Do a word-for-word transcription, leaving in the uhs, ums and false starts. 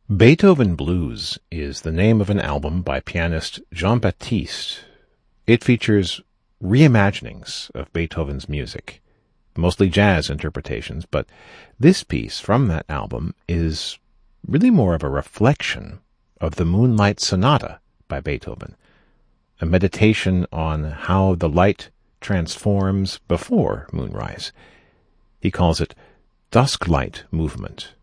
Beethoven Blues is the name of an album by pianist Jean-Baptiste. It features reimaginings of Beethoven's music, mostly jazz interpretations, but this piece from that album is really more of a reflection of the Moonlight Sonata by Beethoven, a meditation on how the light transforms before moonrise. He calls it Dusklight Movement.